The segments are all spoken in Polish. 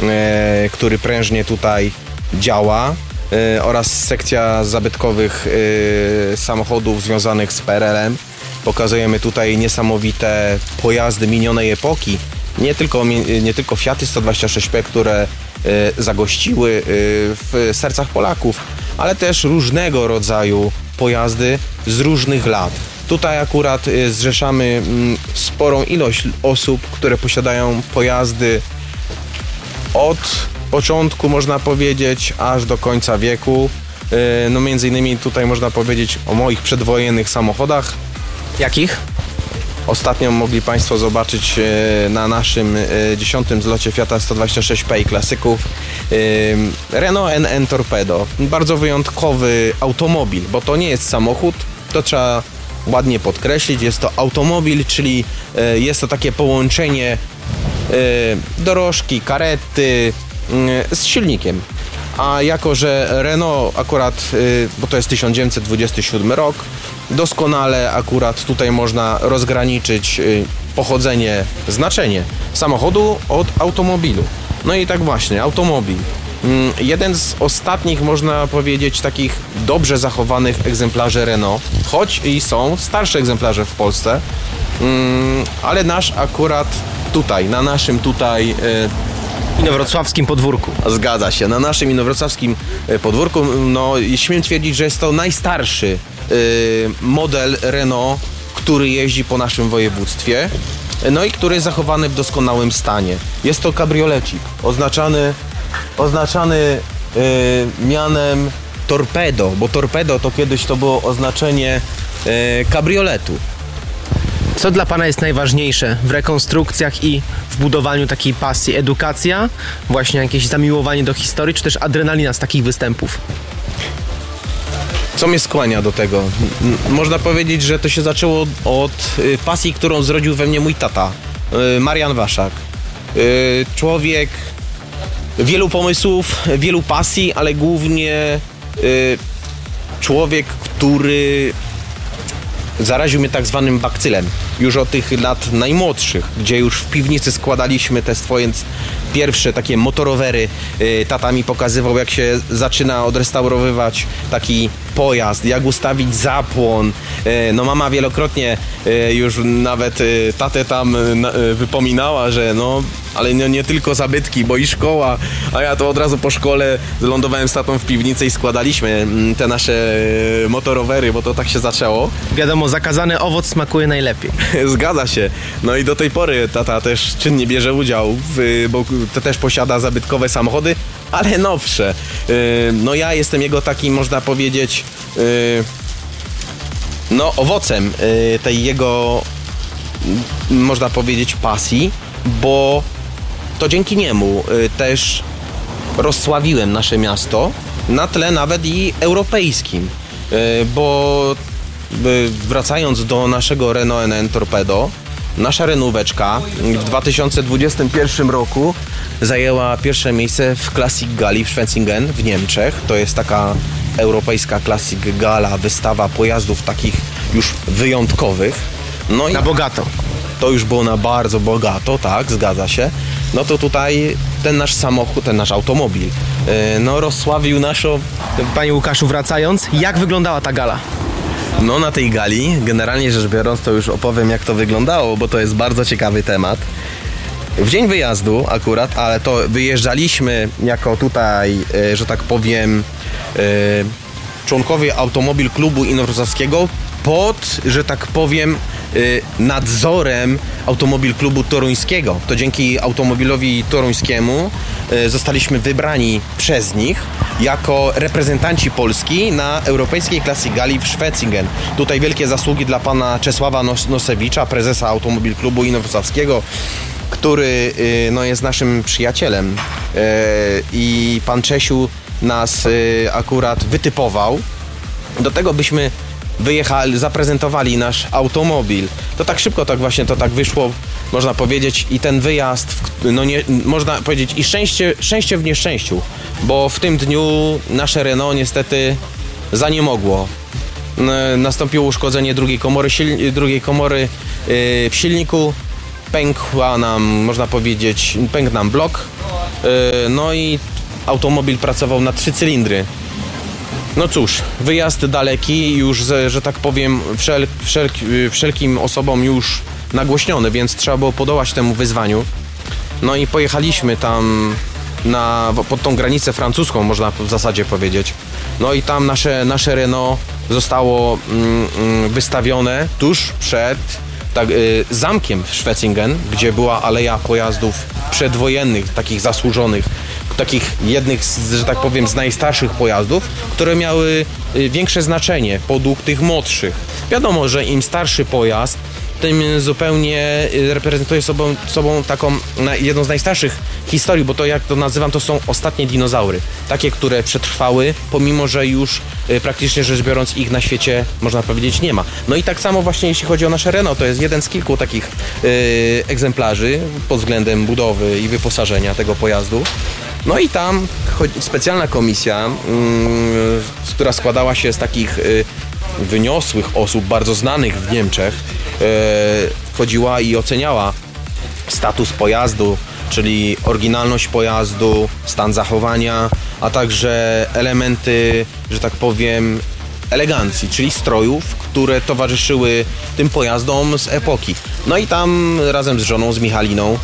który prężnie tutaj działa, oraz sekcja zabytkowych samochodów związanych z PRL-em. Pokazujemy tutaj niesamowite pojazdy minionej epoki. Nie tylko Fiaty 126P, które zagościły w sercach Polaków, ale też różnego rodzaju pojazdy z różnych lat. Tutaj akurat zrzeszamy sporą ilość osób, które posiadają pojazdy od początku, można powiedzieć, aż do końca wieku. No między innymi tutaj można powiedzieć o moich przedwojennych samochodach. Jakich? Ostatnio mogli Państwo zobaczyć na naszym 10. zlocie Fiata 126P i klasyków Renault NN Torpedo. Bardzo wyjątkowy automobil, bo to nie jest samochód, to trzeba ładnie podkreślić. Jest to automobil, czyli jest to takie połączenie dorożki, karety z silnikiem. A jako że Renault akurat, bo to jest 1927 rok, doskonale akurat tutaj można rozgraniczyć pochodzenie, znaczenie samochodu od automobilu. No i tak właśnie, automobil. Jeden z ostatnich, można powiedzieć, takich dobrze zachowanych egzemplarzy Renault, choć i są starsze egzemplarze w Polsce, ale nasz akurat tutaj, na naszym tutaj Inowrocławskim podwórku. Zgadza się, na naszym inowrocławskim podwórku, no śmiem twierdzić, że jest to najstarszy model Renault, który jeździ po naszym województwie, no i który jest zachowany w doskonałym stanie. Jest to kabriolecik, oznaczany mianem torpedo, bo torpedo to kiedyś to było oznaczenie kabrioletu. Co dla Pana jest najważniejsze w rekonstrukcjach i w budowaniu takiej pasji? Edukacja, właśnie jakieś zamiłowanie do historii, czy też adrenalina z takich występów? Co mnie skłania do tego? Można powiedzieć, że to się zaczęło od pasji, którą zrodził we mnie mój tata, Marian Waszak. Człowiek wielu pomysłów, wielu pasji, ale głównie człowiek, który zaraził mnie tak zwanym bakcylem. Już od tych lat najmłodszych, gdzie już w piwnicy składaliśmy te swoje pierwsze takie motorowery. Tata mi pokazywał, jak się zaczyna odrestaurowywać taki pojazd, jak ustawić zapłon. No mama wielokrotnie już nawet tatę tam wypominała, że no, ale nie tylko zabytki, bo i szkoła. A ja to od razu po szkole lądowałem z tatą w piwnicy i składaliśmy te nasze motorowery, bo to tak się zaczęło. Wiadomo, zakazany owoc smakuje najlepiej. Zgadza się. No i do tej pory tata też czynnie bierze udział, bo to też posiada zabytkowe samochody, ale nowsze. No ja jestem jego takim, można powiedzieć, no owocem tej jego, można powiedzieć, pasji, bo to dzięki niemu też rozsławiłem nasze miasto na tle nawet i europejskim, bo wracając do naszego Renault NN Torpedo, nasza renóweczka w 2021 roku zajęła pierwsze miejsce w Classic Gali w Schwetzingen w Niemczech. To jest taka europejska Classic Gala, wystawa pojazdów takich już wyjątkowych. No i na bogato. To już było na bardzo bogato, tak, zgadza się. No to tutaj ten nasz samochód, ten nasz automobil, no rozsławił naszą... Panie Łukaszu, wracając, jak wyglądała ta gala? No na tej gali, generalnie rzecz biorąc, to już opowiem, jak to wyglądało, bo to jest bardzo ciekawy temat. W dzień wyjazdu akurat, ale to wyjeżdżaliśmy jako tutaj, że tak powiem, członkowie Automobil Klubu Inowrocławskiego pod, że tak powiem, nadzorem Automobil Klubu Toruńskiego. To dzięki Automobilowi Toruńskiemu zostaliśmy wybrani przez nich jako reprezentanci Polski na europejskiej Classic Gali w Schwetzingen. Tutaj wielkie zasługi dla pana Czesława Nosewicza, prezesa Automobil Klubu Inowrocławskiego, który no, jest naszym przyjacielem i pan Czesiu nas akurat wytypował do tego, byśmy wyjechali, zaprezentowali nasz automobil. To tak szybko, tak właśnie to tak wyszło, można powiedzieć, i ten wyjazd, no nie, można powiedzieć, i szczęście w nieszczęściu, bo w tym dniu nasze Renault niestety zaniemogło. Nastąpiło uszkodzenie drugiej komory w silniku, pękł nam blok No i automobil pracował na 3 cylindry. No cóż, wyjazd daleki, już, że tak powiem, wszelkim osobom już nagłośniony, więc trzeba było podołać temu wyzwaniu. No i pojechaliśmy tam pod tą granicę francuską, można w zasadzie powiedzieć. No i tam nasze Renault zostało wystawione tuż przed zamkiem Schwetzingen, gdzie była aleja pojazdów przedwojennych, takich zasłużonych, takich jednych, że tak powiem, z najstarszych pojazdów, które miały większe znaczenie podług tych młodszych. Wiadomo, że im starszy pojazd, tym zupełnie reprezentuje sobą taką jedną z najstarszych historii, bo to, jak to nazywam, to są ostatnie dinozaury. Takie, które przetrwały, pomimo że już praktycznie rzecz biorąc ich na świecie, można powiedzieć, nie ma. No i tak samo właśnie jeśli chodzi o nasze Renault, to jest jeden z kilku takich egzemplarzy pod względem budowy i wyposażenia tego pojazdu. No i tam specjalna komisja, która składała się z takich wyniosłych osób, bardzo znanych w Niemczech, wchodziła i oceniała status pojazdu, czyli oryginalność pojazdu, stan zachowania, a także elementy, że tak powiem, elegancji, czyli strojów, które towarzyszyły tym pojazdom z epoki. No i tam razem z żoną, z Michaliną,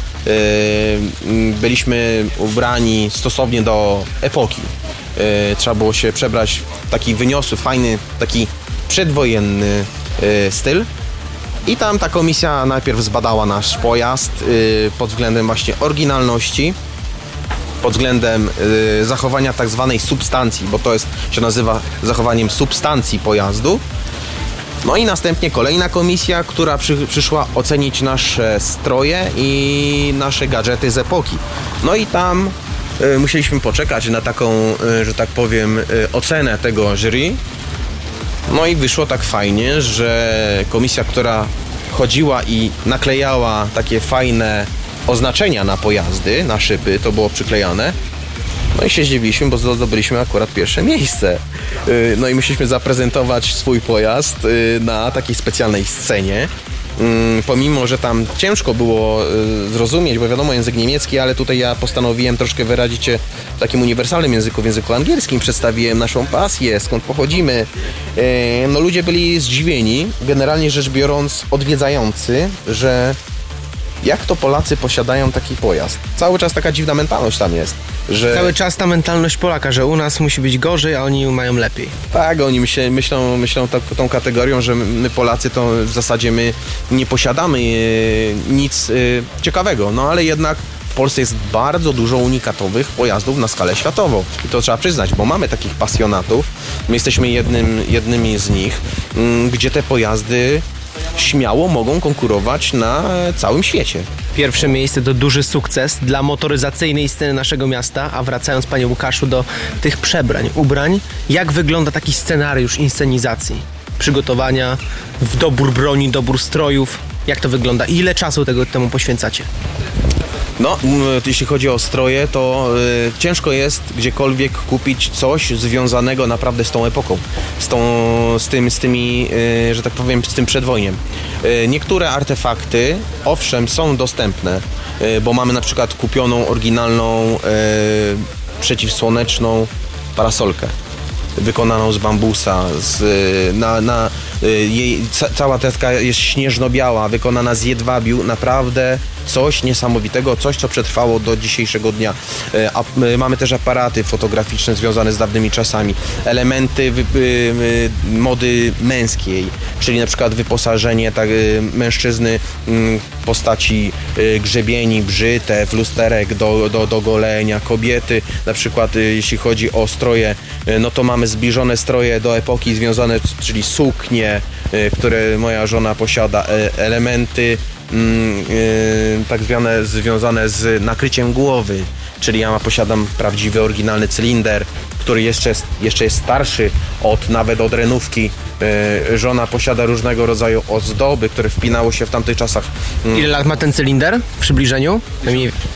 byliśmy ubrani stosownie do epoki. Trzeba było się przebrać w taki wyniosły, fajny, taki przedwojenny styl. I tam ta komisja najpierw zbadała nasz pojazd pod względem właśnie oryginalności, pod względem zachowania tak zwanej substancji, bo to się nazywa zachowaniem substancji pojazdu. No i następnie kolejna komisja, która przyszła ocenić nasze stroje i nasze gadżety z epoki. No i tam musieliśmy poczekać na taką, że tak powiem, ocenę tego jury. No i wyszło tak fajnie, że komisja, która chodziła i naklejała takie fajne oznaczenia na pojazdy, na szyby, to było przyklejane. No i się zdziwiliśmy, bo zdobyliśmy akurat pierwsze miejsce. No i musieliśmy zaprezentować swój pojazd na takiej specjalnej scenie. Pomimo, że tam ciężko było zrozumieć, bo wiadomo, język niemiecki, ale tutaj ja postanowiłem troszkę wyrazić się w takim uniwersalnym języku, w języku angielskim. Przedstawiłem naszą pasję, skąd pochodzimy. No ludzie byli zdziwieni, generalnie rzecz biorąc, odwiedzający, że jak to Polacy posiadają taki pojazd. Cały czas taka dziwna mentalność tam jest. Że... Cały czas ta mentalność Polaka, że u nas musi być gorzej, a oni mają lepiej. Tak, oni myślą tą kategorią, że my Polacy to w zasadzie my nie posiadamy nic ciekawego, no ale jednak w Polsce jest bardzo dużo unikatowych pojazdów na skalę światową. I to trzeba przyznać, bo mamy takich pasjonatów. My jesteśmy jednymi z nich, gdzie te pojazdy śmiało mogą konkurować na całym świecie. Pierwsze miejsce to duży sukces dla motoryzacyjnej sceny naszego miasta, a wracając, panie Łukaszu, do tych przebrań, ubrań, jak wygląda taki scenariusz inscenizacji? Przygotowania, dobór broni, dobór strojów, jak to wygląda? I ile czasu temu poświęcacie? No, jeśli chodzi o stroje, to ciężko jest gdziekolwiek kupić coś związanego naprawdę z tą epoką, z tymi, że tak powiem, z tym przedwojniem. Niektóre artefakty, owszem, są dostępne, bo mamy na przykład kupioną oryginalną przeciwsłoneczną parasolkę wykonaną z bambusa, jej cała tetka jest śnieżno-biała, wykonana z jedwabiu, naprawdę coś niesamowitego, coś co przetrwało do dzisiejszego dnia. Mamy też aparaty fotograficzne związane z dawnymi czasami, elementy mody męskiej, czyli na przykład wyposażenie mężczyzny w postaci grzebieni, brzytew, lusterek do golenia, kobiety na przykład jeśli chodzi o stroje, no to mamy zbliżone stroje do epoki związane, czyli suknie, które moja żona posiada, elementy tak związane z nakryciem głowy, czyli ja posiadam prawdziwy, oryginalny cylinder, który jeszcze jest starszy nawet od renówki. Żona posiada różnego rodzaju ozdoby, które wpinało się w tamtych czasach. Ile lat ma ten cylinder w przybliżeniu?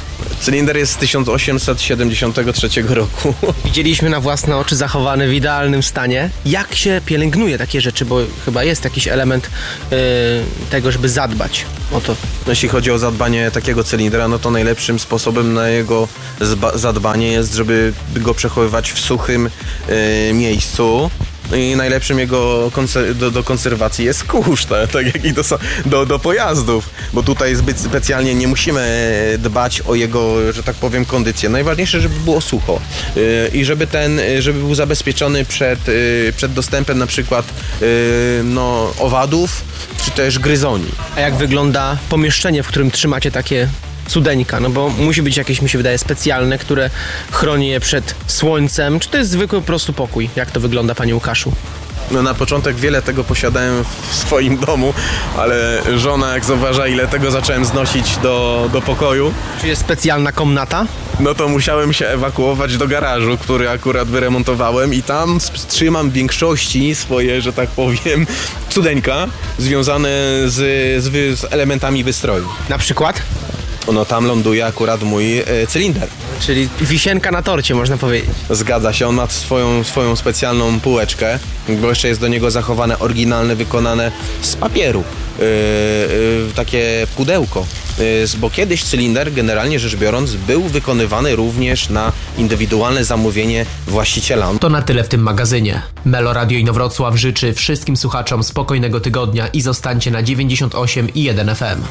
Cylinder jest z 1873 roku. Widzieliśmy na własne oczy zachowany w idealnym stanie. Jak się pielęgnuje takie rzeczy, bo chyba jest jakiś element tego, żeby zadbać o to. Jeśli chodzi o zadbanie takiego cylindra, no to najlepszym sposobem na jego zadbanie jest, żeby go przechowywać w suchym miejscu. I najlepszym jego do konserwacji jest kurz, tak jak i do pojazdów, bo tutaj zbyt specjalnie nie musimy dbać o jego, że tak powiem, kondycję. Najważniejsze, żeby było sucho i żeby był zabezpieczony przed dostępem na przykład owadów czy też gryzoni. A jak wygląda pomieszczenie, w którym trzymacie takie cudeńka? No bo musi być jakieś, mi się wydaje, specjalne, które chroni je przed słońcem. Czy to jest zwykły po prostu pokój? Jak to wygląda, panie Łukaszu? No na początek wiele tego posiadałem w swoim domu, ale żona jak zauważa, ile tego zacząłem znosić do pokoju. Czy jest specjalna komnata? No to musiałem się ewakuować do garażu, który akurat wyremontowałem i tam trzymam w większości swoje, że tak powiem, cudeńka związane z elementami wystroju. Na przykład? No tam ląduje akurat mój cylinder. Czyli wisienka na torcie, można powiedzieć. Zgadza się, on ma swoją specjalną półeczkę, bo jeszcze jest do niego zachowane oryginalne, wykonane z papieru. Takie pudełko. Bo kiedyś cylinder, generalnie rzecz biorąc, był wykonywany również na indywidualne zamówienie właściciela. To na tyle w tym magazynie. Melo Radio Inowrocław życzy wszystkim słuchaczom spokojnego tygodnia i zostańcie na 98,1 FM.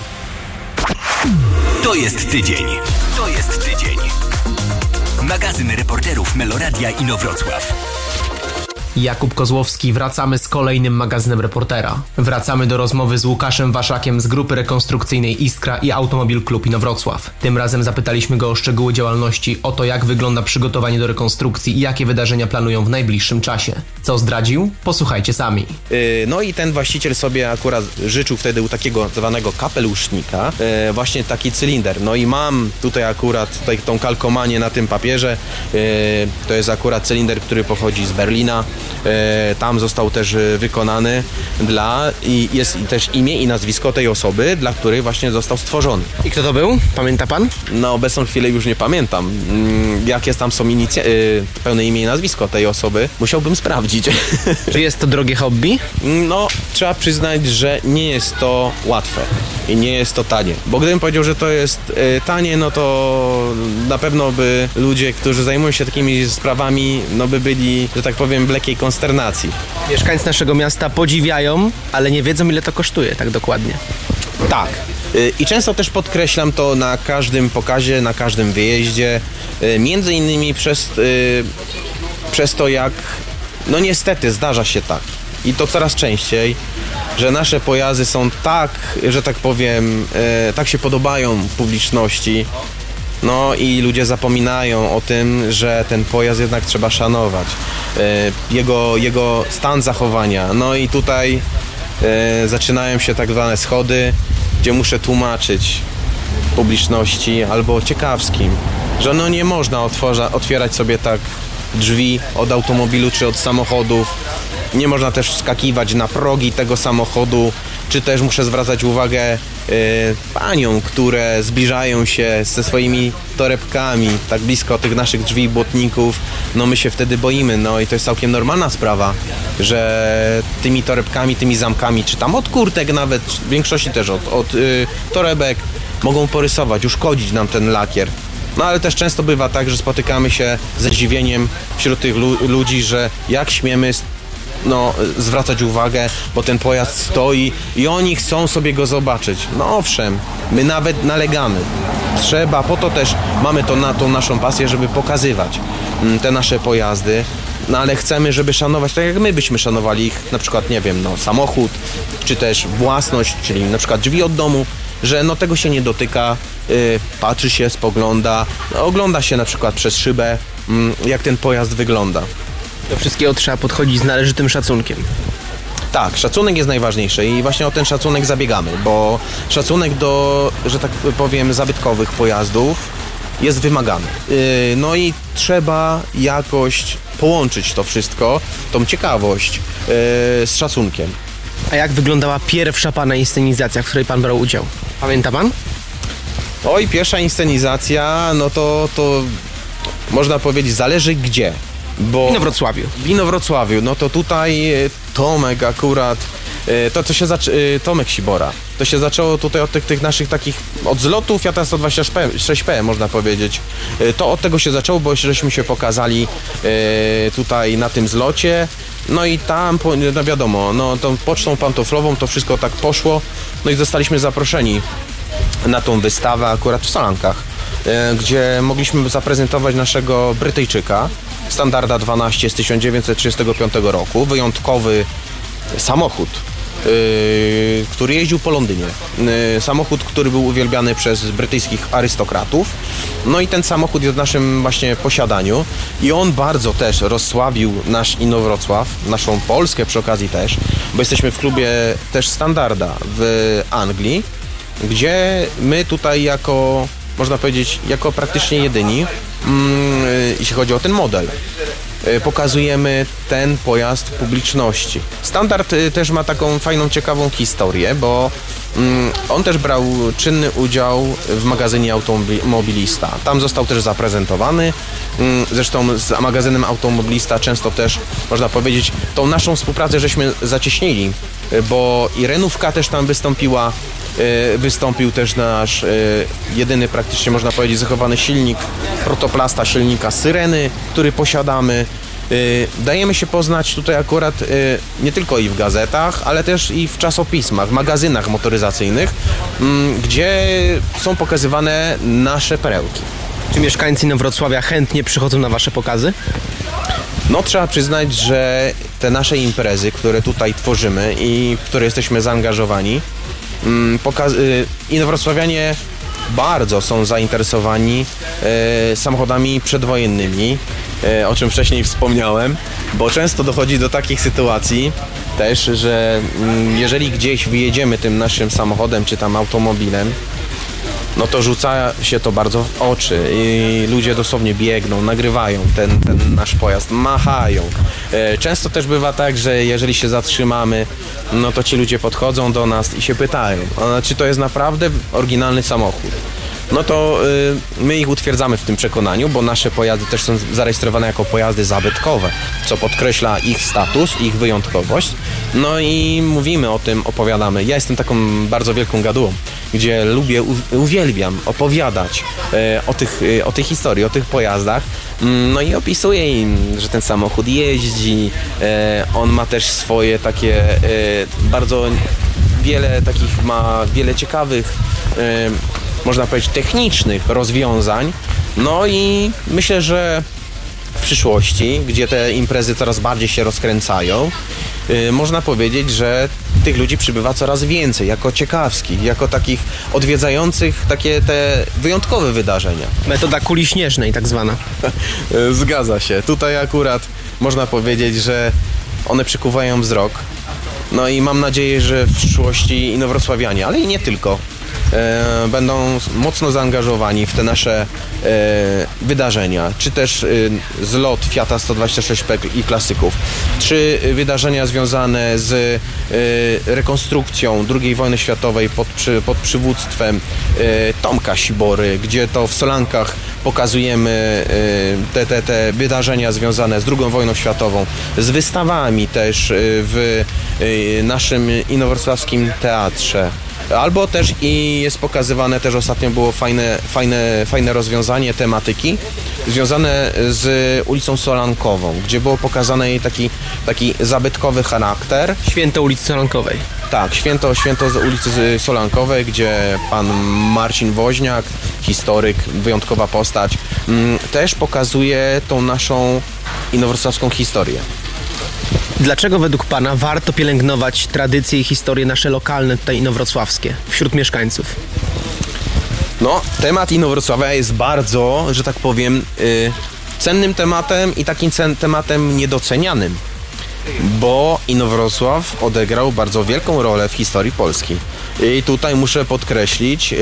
To jest tydzień. To jest tydzień. Magazyn reporterów Meloradia Inowrocław. Jakub Kozłowski, wracamy z kolejnym magazynem reportera. Wracamy do rozmowy z Łukaszem Waszakiem z grupy rekonstrukcyjnej Iskra i Automobil Klub Inowrocław. Tym razem zapytaliśmy go o szczegóły działalności, o to jak wygląda przygotowanie do rekonstrukcji i jakie wydarzenia planują w najbliższym czasie. Co zdradził? Posłuchajcie sami. No i ten właściciel sobie akurat życzył wtedy u takiego zwanego kapelusznika właśnie taki cylinder. No i mam tutaj akurat tą kalkomanię na tym papierze. To jest akurat cylinder, który pochodzi z Berlina. Tam został też wykonany i jest też imię i nazwisko tej osoby, dla której właśnie został stworzony. I kto to był? Pamięta pan? Na obecną chwilę już nie pamiętam. Jakie tam są pełne imię i nazwisko tej osoby, musiałbym sprawdzić. Czy jest to drogie hobby? No, trzeba przyznać, że nie jest to łatwe i nie jest to tanie. Bo gdybym powiedział, że to jest tanie, no to na pewno by ludzie, którzy zajmują się takimi sprawami, no by byli, że tak powiem, w lekkiej konsternacji. Mieszkańcy naszego miasta podziwiają, ale nie wiedzą, ile to kosztuje tak dokładnie. Tak. I często też podkreślam to na każdym pokazie, na każdym wyjeździe. Między innymi przez to, jak no niestety zdarza się tak. I to coraz częściej, że nasze pojazdy są tak, że tak powiem, tak się podobają publiczności. No i ludzie zapominają o tym, że ten pojazd jednak trzeba szanować. Jego stan zachowania. No i tutaj zaczynają się tak zwane schody, gdzie muszę tłumaczyć publiczności albo ciekawskim, że no nie można otwierać sobie tak drzwi od automobilu czy od samochodów. Nie można też wskakiwać na progi tego samochodu, czy też muszę zwracać uwagę paniom, które zbliżają się ze swoimi torebkami tak blisko tych naszych drzwi błotników. No my się wtedy boimy, no i to jest całkiem normalna sprawa, że tymi torebkami, tymi zamkami, czy tam od kurtek nawet, w większości też od torebek mogą porysować, uszkodzić nam ten lakier. No ale też często bywa tak, że spotykamy się ze zdziwieniem wśród tych ludzi, że jak śmiemy zwracać uwagę, bo ten pojazd stoi i oni chcą sobie go zobaczyć. No owszem, my nawet nalegamy. Trzeba, po to też mamy to na tą naszą pasję, żeby pokazywać te nasze pojazdy, no ale chcemy, żeby szanować tak jak my byśmy szanowali ich, na przykład, nie wiem, samochód, czy też własność, czyli na przykład drzwi od domu, że tego się nie dotyka, patrzy się, spogląda, ogląda się na przykład przez szybę, jak ten pojazd wygląda. Do wszystkiego trzeba podchodzić z należytym szacunkiem. Tak, szacunek jest najważniejszy i właśnie o ten szacunek zabiegamy, bo szacunek do, że tak powiem, zabytkowych pojazdów jest wymagany. No i trzeba jakoś połączyć to wszystko, tą ciekawość z szacunkiem. A jak wyglądała pierwsza pana inscenizacja, w której pan brał udział? Pamięta pan? Oj, pierwsza inscenizacja, no to można powiedzieć, zależy gdzie. Bo Na Wrocławiu. W Inowrocławiu, no to tutaj Tomek akurat, Tomek Sibora. To się zaczęło tutaj od tych naszych takich, od zlotu Fiata 126P, można powiedzieć. To od tego się zaczęło, bo żeśmy się pokazali tutaj na tym zlocie. No i tam, no wiadomo, no tą pocztą pantoflową to wszystko tak poszło. No i zostaliśmy zaproszeni na tą wystawę akurat w Solankach, gdzie mogliśmy zaprezentować naszego Brytyjczyka, Standarda 12 z 1935 roku, wyjątkowy samochód, który jeździł po Londynie. Samochód, który był uwielbiany przez brytyjskich arystokratów. No i ten samochód jest w naszym właśnie posiadaniu i on bardzo też rozsławił nasz Inowrocław, naszą Polskę przy okazji też, bo jesteśmy w klubie też Standarda w Anglii, gdzie my tutaj jako, można powiedzieć, jako praktycznie jedyni, jeśli chodzi o ten model, pokazujemy ten pojazd publiczności. Standard też ma taką fajną, ciekawą historię, bo on też brał czynny udział w magazynie Automobilista. Tam został też zaprezentowany. Zresztą z magazynem Automobilista często też, można powiedzieć, tą naszą współpracę żeśmy zacieśnili, bo i Renówka też tam wystąpiła. Wystąpił też nasz jedyny praktycznie, można powiedzieć, zachowany silnik protoplasta silnika Syreny, który posiadamy. Dajemy się poznać tutaj akurat nie tylko i w gazetach, ale też i w czasopismach, magazynach motoryzacyjnych, gdzie są pokazywane nasze perełki. Czy mieszkańcy Inowrocławia chętnie przychodzą na wasze pokazy? No trzeba przyznać, że te nasze imprezy, które tutaj tworzymy i w które jesteśmy zaangażowani, inowrocławianie bardzo są zainteresowani samochodami przedwojennymi, o czym wcześniej wspomniałem, bo często dochodzi do takich sytuacji też, że jeżeli gdzieś wyjedziemy tym naszym samochodem czy tam automobilem, no to rzuca się to bardzo w oczy i ludzie dosłownie biegną, nagrywają ten nasz pojazd, machają. Często też bywa tak, że jeżeli się zatrzymamy, no to ci ludzie podchodzą do nas i się pytają, czy to jest naprawdę oryginalny samochód. No to my ich utwierdzamy w tym przekonaniu, bo nasze pojazdy też są zarejestrowane jako pojazdy zabytkowe, co podkreśla ich status, ich wyjątkowość. No i mówimy o tym, opowiadamy. Ja jestem taką bardzo wielką gadułą, gdzie uwielbiam opowiadać o tej historii, o tych pojazdach. No i opisuję im, że ten samochód jeździ, on ma też swoje takie bardzo wiele ciekawych, można powiedzieć, technicznych rozwiązań. No i myślę, że w przyszłości, gdzie te imprezy coraz bardziej się rozkręcają, można powiedzieć, że tych ludzi przybywa coraz więcej, jako ciekawskich, jako takich odwiedzających takie te wyjątkowe wydarzenia. Metoda kuli śnieżnej tak zwana. Zgadza się. Tutaj akurat można powiedzieć, że one przykuwają wzrok. No i mam nadzieję, że w przyszłości inowrocławianie, ale i nie tylko, będą mocno zaangażowani w te nasze wydarzenia, czy też zlot Fiata 126P i klasyków, czy wydarzenia związane z rekonstrukcją II wojny światowej pod przywództwem Tomka Sibory, gdzie to w Solankach pokazujemy te wydarzenia związane z II wojną światową, z wystawami też w naszym inowrocławskim teatrze. Albo też i jest pokazywane, też ostatnio było fajne rozwiązanie tematyki związane z ulicą Solankową, gdzie było pokazane jej taki zabytkowy charakter. Święto ulicy Solankowej. Tak, święto z ulicy Solankowej, gdzie pan Marcin Woźniak, historyk, wyjątkowa postać, też pokazuje tą naszą inowrocławską historię. Dlaczego według pana warto pielęgnować tradycje i historie nasze lokalne, tutaj inowrocławskie, wśród mieszkańców? No, temat Inowrocławia jest bardzo, że tak powiem, cennym tematem i takim tematem niedocenianym, bo Inowrocław odegrał bardzo wielką rolę w historii Polski. I tutaj muszę podkreślić,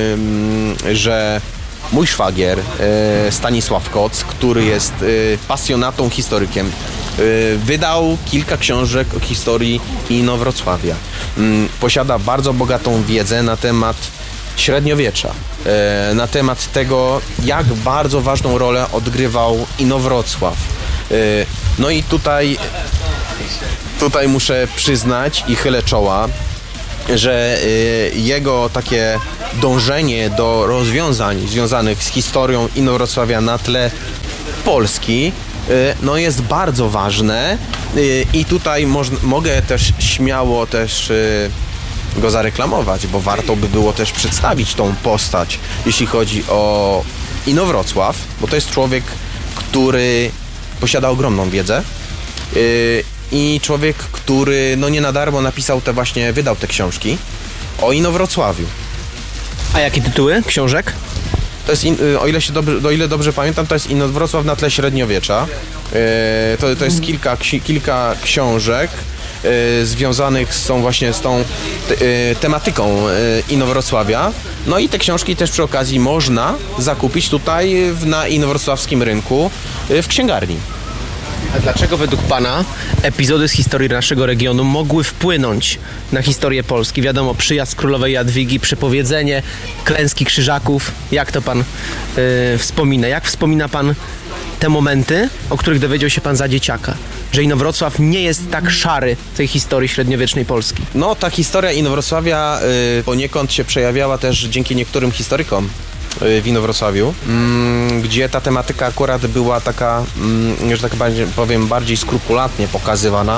że mój szwagier Stanisław Koc, który jest pasjonatą, historykiem, wydał kilka książek o historii Inowrocławia. Posiada bardzo bogatą wiedzę na temat średniowiecza, na temat tego, jak bardzo ważną rolę odgrywał Inowrocław. No i tutaj muszę przyznać i chylę czoła, że jego takie dążenie do rozwiązań związanych z historią Inowrocławia na tle Polski no jest bardzo ważne i tutaj mogę też śmiało go zareklamować, bo warto by było też przedstawić tą postać, jeśli chodzi o Inowrocław, bo to jest człowiek, który posiada ogromną wiedzę i człowiek, który no nie na darmo wydał te książki o Inowrocławiu. A jakie tytuły książek? To jest, o ile dobrze pamiętam, to jest Inowrocław na tle średniowiecza. To jest kilka książek związanych są właśnie z tą tematyką Inowrocławia. No i te książki też przy okazji można zakupić tutaj na inowrocławskim rynku w księgarni. A dlaczego według Pana epizody z historii naszego regionu mogły wpłynąć na historię Polski? Wiadomo, przyjazd królowej Jadwigi, przepowiedzenie klęski Krzyżaków. Jak to Pan wspomina? Jak wspomina Pan te momenty, o których dowiedział się Pan za dzieciaka? Że Inowrocław nie jest tak szary w tej historii średniowiecznej Polski. No, ta historia Inowrocławia poniekąd się przejawiała też dzięki niektórym historykom w Inowrocławiu, gdzie ta tematyka akurat była taka, że tak powiem, bardziej skrupulatnie pokazywana,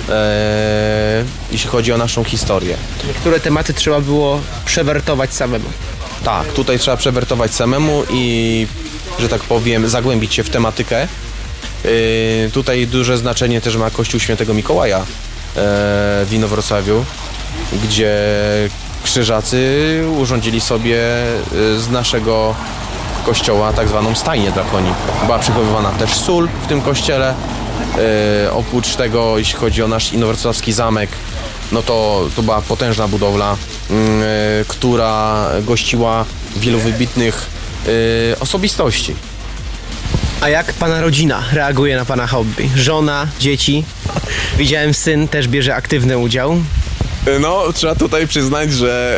jeśli chodzi o naszą historię. Niektóre tematy trzeba było przewertować samemu. Tak, tutaj trzeba przewertować samemu i, że tak powiem, zagłębić się w tematykę. Tutaj duże znaczenie też ma Kościół Świętego Mikołaja w Inowrocławiu, gdzie Krzyżacy urządzili sobie z naszego kościoła tak zwaną stajnię dla koni. Była przechowywana też sól w tym kościele. Oprócz tego, jeśli chodzi o nasz inowrocławski zamek, no to była potężna budowla, która gościła wielu wybitnych osobistości. A jak Pana rodzina reaguje na Pana hobby? Żona, dzieci? Widziałem, syn też bierze aktywny udział. No, trzeba tutaj przyznać, że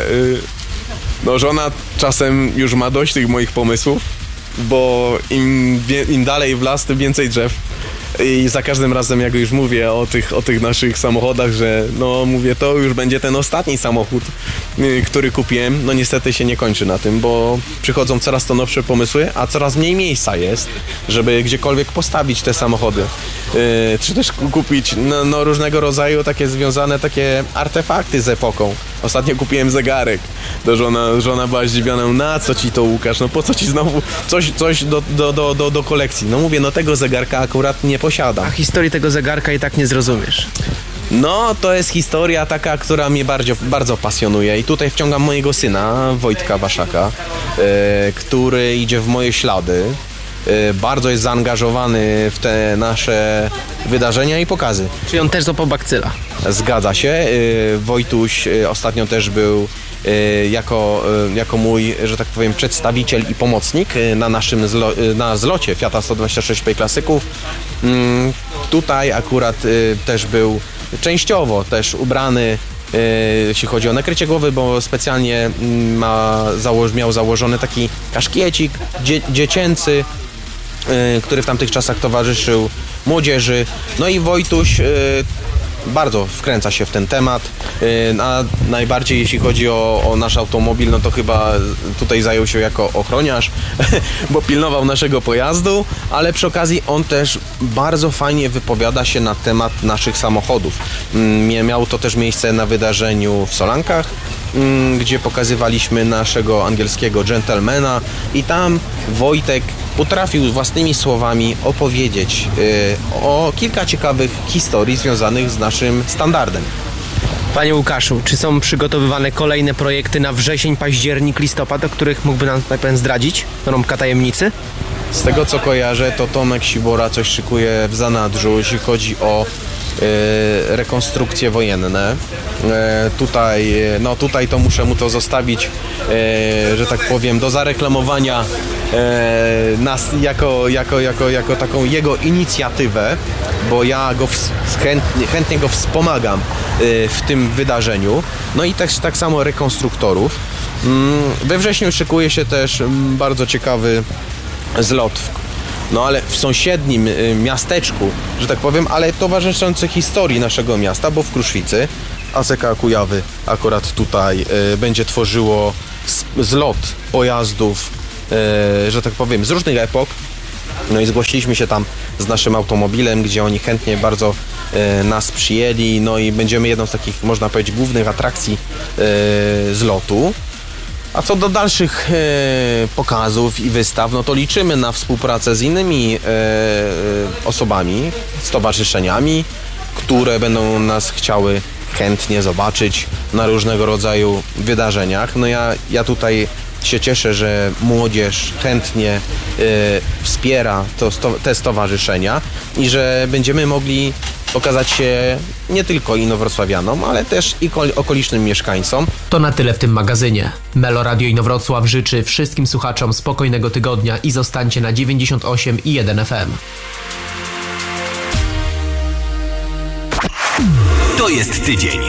żona czasem już ma dość tych moich pomysłów, bo im dalej w las, tym więcej drzew. I za każdym razem, jak już mówię o tych naszych samochodach, że mówię, to już będzie ten ostatni samochód, który kupiłem, no niestety się nie kończy na tym, bo przychodzą coraz to nowsze pomysły, a coraz mniej miejsca jest, żeby gdziekolwiek postawić te samochody. Czy też kupić różnego rodzaju takie związane takie artefakty z epoką. Ostatnio kupiłem zegarek. To żona była zdziwiona, na co ci to, Łukasz, po co ci znowu coś do kolekcji. No mówię, tego zegarka akurat nie posiadam. A historii tego zegarka i tak nie zrozumiesz. No, to jest historia taka, która mnie bardzo pasjonuje i tutaj wciągam mojego syna, Wojtka Waszaka, który idzie w moje ślady. Bardzo jest zaangażowany w te nasze wydarzenia i pokazy. Czyli on też złapał bakcyla? Zgadza się. Wojtuś ostatnio też był jako mój, że tak powiem, przedstawiciel i pomocnik na naszym zlocie Fiata 126 P klasyków. Tutaj akurat też był częściowo też ubrany, jeśli chodzi o nakrycie głowy, bo specjalnie miał założony taki kaszkiecik dziecięcy, który w tamtych czasach towarzyszył młodzieży. No i Wojtuś bardzo wkręca się w ten temat, a najbardziej jeśli chodzi o nasz automobil, no to chyba tutaj zajął się jako ochroniarz, bo pilnował naszego pojazdu, ale przy okazji on też bardzo fajnie wypowiada się na temat naszych samochodów. Miało to też miejsce na wydarzeniu w Solankach, gdzie pokazywaliśmy naszego angielskiego gentlemana i tam Wojtek potrafił własnymi słowami opowiedzieć o kilka ciekawych historii związanych z naszym standardem. Panie Łukaszu, czy są przygotowywane kolejne projekty na wrzesień, październik, listopad, o których mógłby nam tak powiem zdradzić? Rąbka tajemnicy? Z tego co kojarzę, to Tomek Sibora coś szykuje w zanadrzu, jeśli chodzi o rekonstrukcje wojenne. Tutaj to muszę mu to zostawić, że tak powiem, do zareklamowania nas jako taką jego inicjatywę, bo ja chętnie go wspomagam w tym wydarzeniu. No i też tak samo rekonstruktorów. We wrześniu szykuje się też bardzo ciekawy zlot, ale w sąsiednim miasteczku, że tak powiem, ale towarzyszący historii naszego miasta, bo w Kruszwicy ACK Kujawy akurat tutaj będzie tworzyło zlot pojazdów, że tak powiem, z różnych epok. No i zgłosiliśmy się tam z naszym automobilem, gdzie oni chętnie bardzo nas przyjęli, no i będziemy jedną z takich, można powiedzieć, głównych atrakcji zlotu. A co do dalszych pokazów i wystaw, no to liczymy na współpracę z innymi osobami, stowarzyszeniami, które będą nas chciały chętnie zobaczyć na różnego rodzaju wydarzeniach. No ja tutaj się cieszę, że młodzież chętnie wspiera te stowarzyszenia i że będziemy mogli pokazać się nie tylko inowrocławianom, ale też i okolicznym mieszkańcom. To na tyle w tym magazynie. Melo Radio Inowrocław życzy wszystkim słuchaczom spokojnego tygodnia i zostańcie na 98,1 FM. To jest tydzień.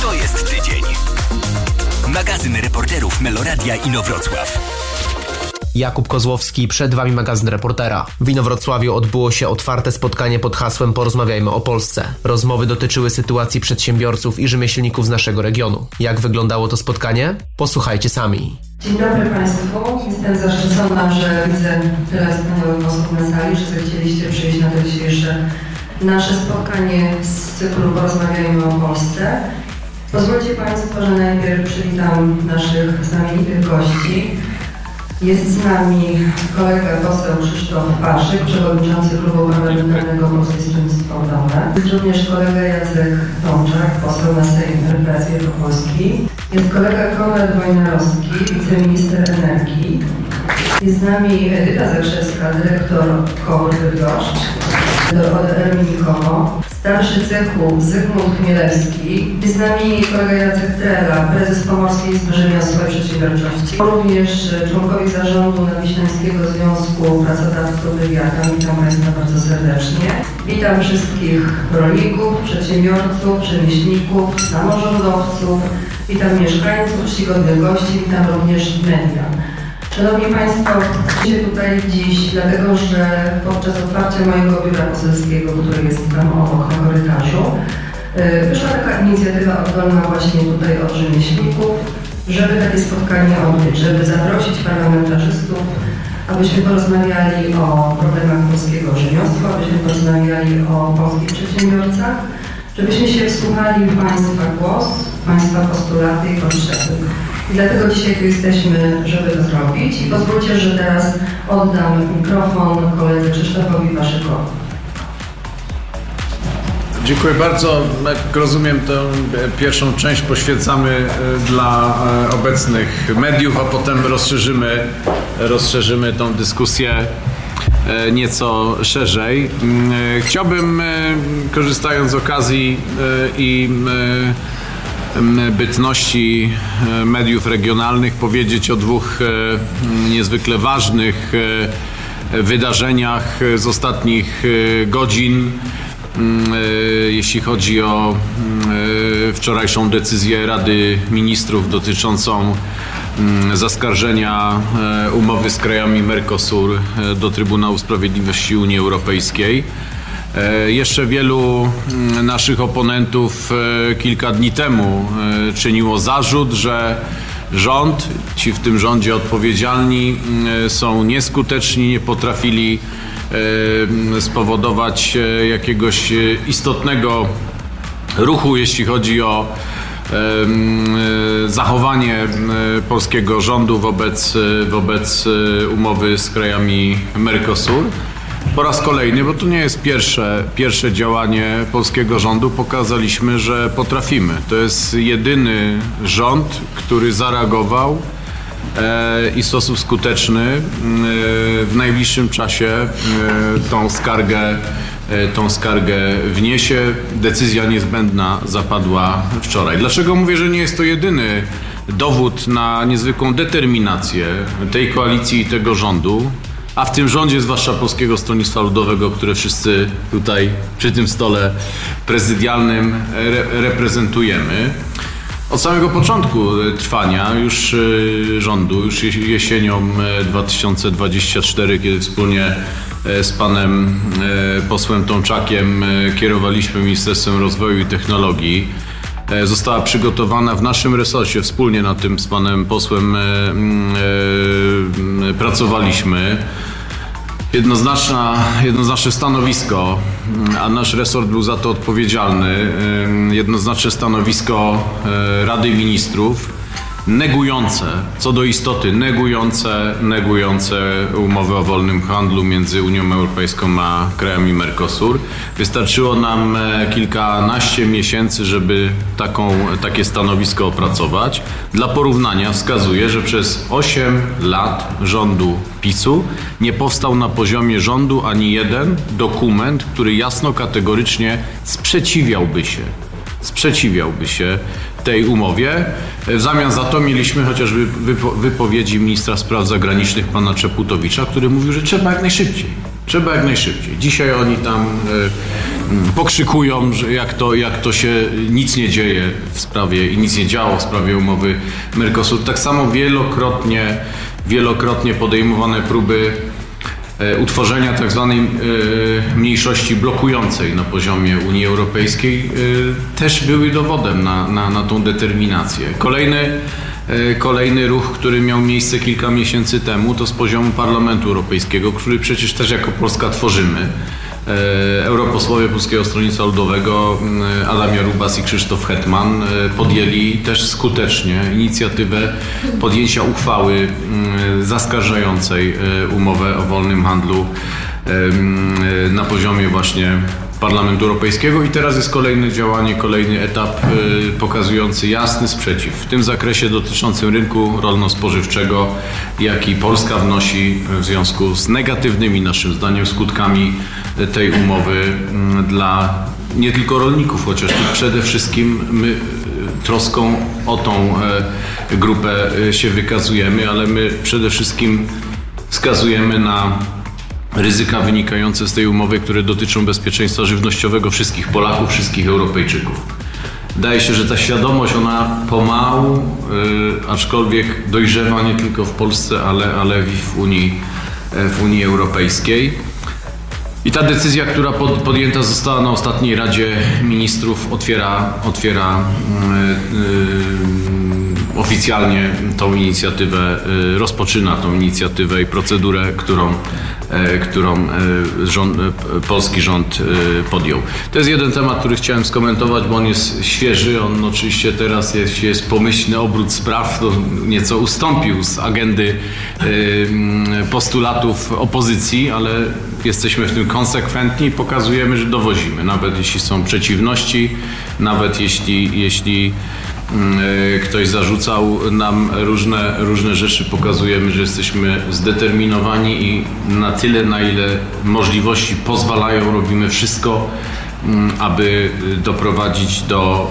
Magazyn reporterów Meloradia Inowrocław. Jakub Kozłowski, przed Wami magazyn reportera. W Inowrocławiu odbyło się otwarte spotkanie pod hasłem Porozmawiajmy o Polsce. Rozmowy dotyczyły sytuacji przedsiębiorców i rzemieślników z naszego regionu. Jak wyglądało to spotkanie? Posłuchajcie sami. Dzień dobry Państwu. Jestem zaszczycona, że widzę tyle wspaniałych osób na sali, że zechcieliście przyjść na to dzisiejsze nasze spotkanie z cyklu Porozmawiajmy o Polsce. Pozwólcie Państwo, że najpierw przywitam naszych znamienitych gości. Jest z nami kolega poseł Krzysztof Paszyk, przewodniczący Klubu Parlamentarnego Polskie Stronnictwo Ludowe. Jest również kolega Jacek Tomczak, poseł na Sejm RP z Wielkopolski. Jest kolega Konrad Wojnarowski, wiceminister energii. Jest z nami Edyta Zakrzewska, dyrektor KOWR Bydgoszcz, ODR Minikowo. Starszy cechu Zygmunt Chmielewski. Jest z nami kolega Jacek Trela, prezes Pomorskiej Izby Rzemiosła i Przedsiębiorczości. Również członkowie zarządu Nadwiślańskiego Związku Pracodawców Wywiadu. Witam Państwa bardzo serdecznie. Witam wszystkich rolników, przedsiębiorców, rzemieślników, samorządowców. Witam mieszkańców, czcigodnych gości. Witam również media. Szanowni Państwo, jesteście tutaj dziś dlatego, że podczas otwarcia mojego biura poselskiego, które jest tam obok na korytarzu, wyszła taka inicjatywa oddolna właśnie tutaj od rzemieślników, żeby takie spotkanie odbyć, żeby zaprosić parlamentarzystów, abyśmy porozmawiali o problemach polskiego rzemiosła, abyśmy porozmawiali o polskich przedsiębiorcach, żebyśmy się wsłuchali w Państwa głos, Państwa postulaty i potrzeby. I dlatego dzisiaj tu jesteśmy, żeby to zrobić. I pozwólcie, że teraz oddam mikrofon koledze Krzysztofowi Paszykowi. Dziękuję bardzo. Jak rozumiem, tę pierwszą część poświęcamy dla obecnych mediów, a potem rozszerzymy tą dyskusję nieco szerzej. Chciałbym, korzystając z okazji i bytności mediów regionalnych, powiedzieć o dwóch niezwykle ważnych wydarzeniach z ostatnich godzin. Jeśli chodzi o wczorajszą decyzję Rady Ministrów dotyczącą zaskarżenia umowy z krajami Mercosur do Trybunału Sprawiedliwości Unii Europejskiej. Jeszcze wielu naszych oponentów kilka dni temu czyniło zarzut, że rząd, ci w tym rządzie odpowiedzialni są nieskuteczni, nie potrafili spowodować jakiegoś istotnego ruchu, jeśli chodzi o zachowanie polskiego rządu wobec umowy z krajami Mercosur. Po raz kolejny, bo to nie jest pierwsze działanie polskiego rządu, pokazaliśmy, że potrafimy. To jest jedyny rząd, który zareagował i w sposób skuteczny w najbliższym czasie tą skargę wniesie. Decyzja niezbędna zapadła wczoraj. Dlaczego mówię, że nie jest to jedyny dowód na niezwykłą determinację tej koalicji i tego rządu, a w tym rządzie, zwłaszcza Polskiego Stronnictwa Ludowego, które wszyscy tutaj przy tym stole prezydialnym reprezentujemy? Od samego początku trwania już rządu, już jesienią 2024, kiedy wspólnie z panem posłem Tomczakiem kierowaliśmy Ministerstwem Rozwoju i Technologii, została przygotowana w naszym resorcie, wspólnie nad tym z panem posłem pracowaliśmy. Jednoznaczne stanowisko, a nasz resort był za to odpowiedzialny, jednoznaczne stanowisko Rady Ministrów negujące, co do istoty negujące umowę o wolnym handlu między Unią Europejską a krajami Mercosur. Wystarczyło nam kilkanaście miesięcy, żeby takie stanowisko opracować. Dla porównania wskazuję, że przez 8 lat rządu PiS-u nie powstał na poziomie rządu ani jeden dokument, który jasno, kategorycznie sprzeciwiałby się tej umowie. W zamian za to mieliśmy chociażby wypowiedzi ministra spraw zagranicznych pana Czaputowicza, który mówił, że trzeba jak najszybciej. Dzisiaj oni tam pokrzykują, że jak to się nic nie dzieje w sprawie i nic nie działo w sprawie umowy Mercosur. Tak samo wielokrotnie podejmowane próby utworzenia tak zwanej mniejszości blokującej na poziomie Unii Europejskiej też były dowodem na tą determinację. Kolejny ruch, który miał miejsce kilka miesięcy temu, to z poziomu Parlamentu Europejskiego, który przecież też jako Polska tworzymy. Europosłowie Polskiego Stronnictwa Ludowego Adam Jarubas i Krzysztof Hetman podjęli też skutecznie inicjatywę podjęcia uchwały zaskarżającej umowę o wolnym handlu na poziomie właśnie Parlamentu Europejskiego i teraz jest kolejne działanie, kolejny etap pokazujący jasny sprzeciw w tym zakresie dotyczącym rynku rolno-spożywczego, jaki Polska wnosi w związku z negatywnymi naszym zdaniem skutkami tej umowy dla nie tylko rolników, chociaż przede wszystkim my troską o tą grupę się wykazujemy, ale my przede wszystkim wskazujemy na ryzyka wynikające z tej umowy, które dotyczą bezpieczeństwa żywnościowego wszystkich Polaków, wszystkich Europejczyków. Wydaje się, że ta świadomość, ona pomału, aczkolwiek dojrzewa nie tylko w Polsce, ale i w Unii Europejskiej. I ta decyzja, która podjęta została na ostatniej Radzie Ministrów, otwiera oficjalnie tą inicjatywę, rozpoczyna tą inicjatywę i procedurę, którą polski rząd podjął. To jest jeden temat, który chciałem skomentować, bo on jest świeży, on oczywiście teraz jest pomyślny obrót spraw, to nieco ustąpił z agendy postulatów opozycji, ale jesteśmy w tym konsekwentni i pokazujemy, że dowozimy, nawet jeśli są przeciwności, nawet jeśli ktoś zarzucał nam różne rzeczy, pokazujemy, że jesteśmy zdeterminowani i na tyle, na ile możliwości pozwalają, robimy wszystko, aby doprowadzić do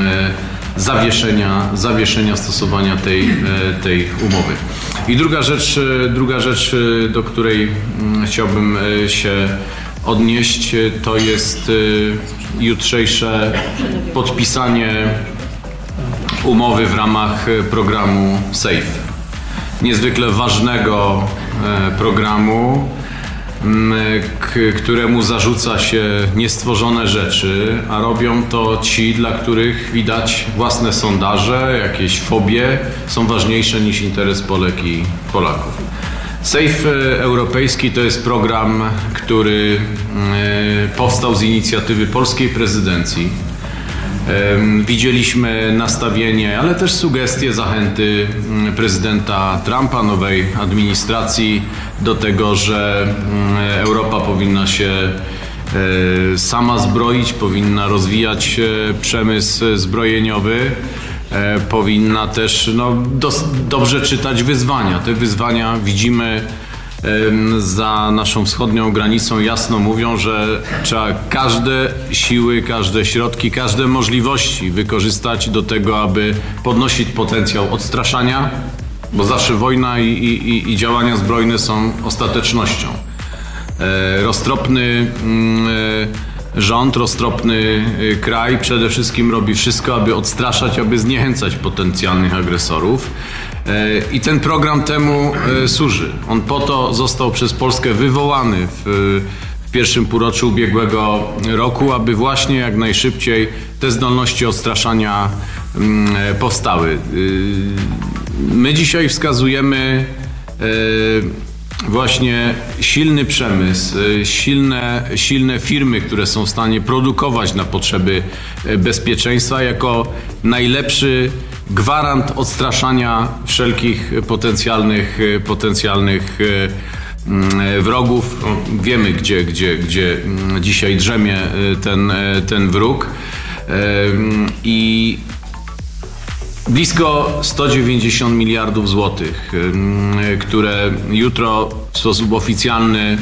zawieszenia stosowania tej umowy. I druga rzecz, do której chciałbym się odnieść, to jest jutrzejsze podpisanie umowy w ramach programu SAFE. Niezwykle ważnego programu, któremu zarzuca się niestworzone rzeczy, a robią to ci, dla których widać własne sondaże, jakieś fobie są ważniejsze niż interes Polek i Polaków. SAFE europejski to jest program, który powstał z inicjatywy polskiej prezydencji. Widzieliśmy nastawienie, ale też sugestie, zachęty prezydenta Trumpa, nowej administracji do tego, że Europa powinna się sama zbroić, powinna rozwijać przemysł zbrojeniowy, powinna też dobrze czytać wyzwania. Te wyzwania widzimy za naszą wschodnią granicą, jasno mówią, że trzeba każde siły, każde środki, każde możliwości wykorzystać do tego, aby podnosić potencjał odstraszania, bo zawsze wojna i działania zbrojne są ostatecznością. Roztropny rząd, roztropny kraj przede wszystkim robi wszystko, aby odstraszać, aby zniechęcać potencjalnych agresorów. I ten program temu służy. On po to został przez Polskę wywołany w pierwszym półroczu ubiegłego roku, aby właśnie jak najszybciej te zdolności odstraszania powstały. My dzisiaj wskazujemy właśnie silny przemysł, silne firmy, które są w stanie produkować na potrzeby bezpieczeństwa jako najlepszy gwarant odstraszania wszelkich potencjalnych wrogów. Wiemy, gdzie dzisiaj drzemie ten wróg. I blisko 190 miliardów złotych, które jutro w sposób oficjalny